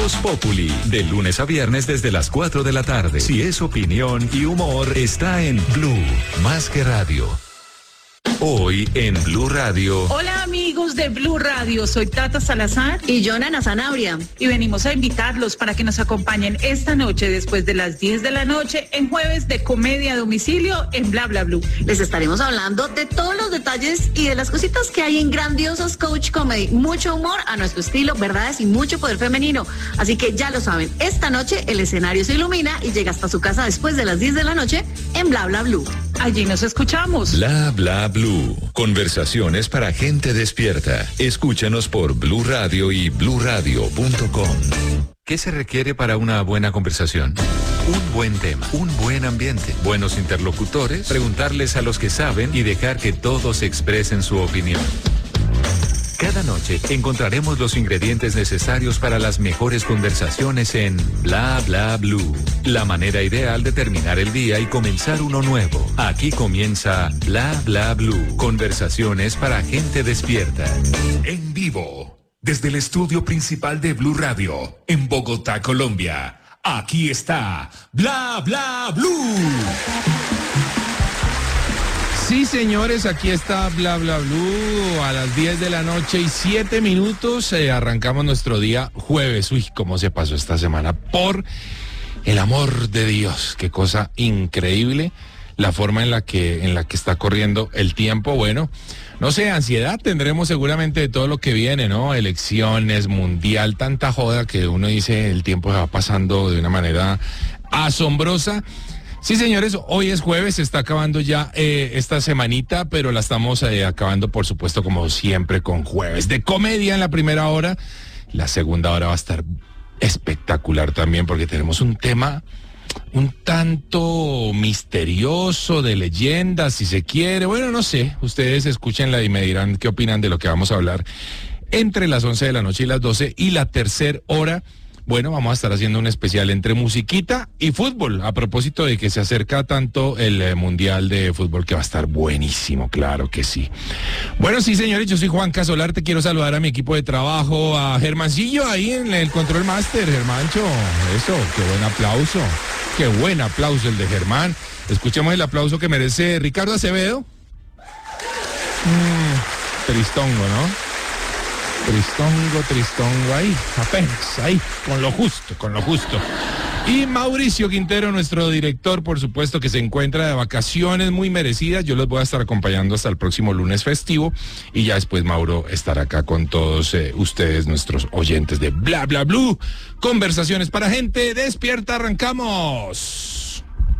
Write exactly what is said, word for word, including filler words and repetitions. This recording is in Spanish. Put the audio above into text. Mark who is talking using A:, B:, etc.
A: Voz Populi, de lunes a viernes desde las cuatro de la tarde. Si es opinión y humor, está en Blue, más que radio. Hoy en Blue Radio.
B: Hola amigos de Blue Radio, soy Tata Salazar
C: y Jonana Zanabria
B: y venimos a invitarlos para que nos acompañen esta noche después de las diez de la noche en Jueves de Comedia a Domicilio en Bla Bla Blue.
C: Les estaremos hablando de todos los detalles y de las cositas que hay en Grandiosas Coach Comedy. Mucho humor a nuestro estilo, verdades y mucho poder femenino. Así que ya lo saben, esta noche el escenario se ilumina y llega hasta su casa después de las diez de la noche en Bla Bla Blue.
B: Allí nos escuchamos.
A: Bla Bla Blue. Conversaciones para gente despierta. Escúchanos por Blue Radio y blue radio punto com. ¿Qué se requiere para una buena conversación? Un buen tema, un buen ambiente, buenos interlocutores, preguntarles a los que saben y dejar que todos expresen su opinión. Cada noche encontraremos los ingredientes necesarios para las mejores conversaciones en Bla Bla Blue. La manera ideal de terminar el día y comenzar uno nuevo. Aquí comienza Bla Bla Blue. Conversaciones para gente despierta.
D: En vivo, desde el estudio principal de Blue Radio, en Bogotá, Colombia. Aquí está Bla Bla Blue.
E: Sí, señores, aquí está Bla Bla Blue a las diez de la noche y siete minutos. Eh, arrancamos nuestro día jueves. Uy, cómo se pasó esta semana. Por el amor de Dios, qué cosa increíble la forma en la que, en la que está corriendo el tiempo. Bueno, no sé, ansiedad tendremos seguramente de todo lo que viene, ¿no? Elecciones, mundial, tanta joda que uno dice el tiempo se va pasando de una manera asombrosa. Sí, señores, hoy es jueves, se está acabando ya eh, esta semanita, pero la estamos eh, acabando, por supuesto, como siempre, con Jueves de Comedia en la primera hora. La segunda hora va a estar espectacular también, porque tenemos un tema un tanto misterioso, de leyendas, si se quiere. Bueno, no sé, ustedes escúchenla y me dirán qué opinan de lo que vamos a hablar entre las once de la noche y las doce. Y la tercera hora, bueno, vamos a estar haciendo un especial entre musiquita y fútbol, a propósito de que se acerca tanto el eh, Mundial de Fútbol, que va a estar buenísimo, claro que sí. Bueno, sí, señores, yo soy Juan Casolarte, quiero saludar a mi equipo de trabajo, a Germancillo ahí en el Control Master. Germancho, eso, qué buen aplauso, qué buen aplauso el de Germán. Escuchemos el aplauso que merece Ricardo Acevedo. Mm, tristongo, ¿no? Tristongo, tristongo, ahí, apenas, ahí, con lo justo, con lo justo. Y Mauricio Quintero, nuestro director, por supuesto, que se encuentra de vacaciones muy merecidas. Yo los voy a estar acompañando hasta el próximo lunes festivo. Y ya después Mauro estará acá con todos eh, ustedes, nuestros oyentes de Bla Bla Blue. Conversaciones para gente despierta, arrancamos.